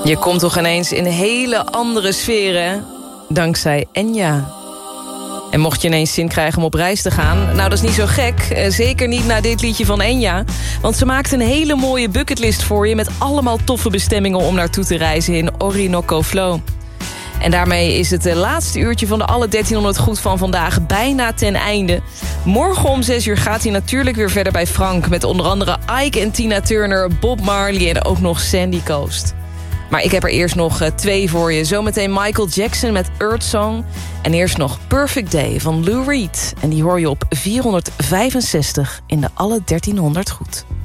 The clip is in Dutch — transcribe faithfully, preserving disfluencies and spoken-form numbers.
Je komt toch ineens in hele andere sferen, dankzij Enya. En mocht je ineens zin krijgen om op reis te gaan, nou, dat is niet zo gek. Zeker niet na dit liedje van Enya. Want ze maakt een hele mooie bucketlist voor je met allemaal toffe bestemmingen om naartoe te reizen in Orinoco Flow. En daarmee is het laatste uurtje van de Alle dertienhonderd Goed van vandaag bijna ten einde. Morgen om zes uur gaat hij natuurlijk weer verder bij Frank, met onder andere Ike en Tina Turner, Bob Marley en ook nog Sandy Coast. Maar ik heb er eerst nog uh, twee voor je. Zometeen Michael Jackson met Earth Song. En eerst nog Perfect Day van Lou Reed. En die hoor je op vierhonderdvijfenzestig in de Alle dertienhonderd Goed.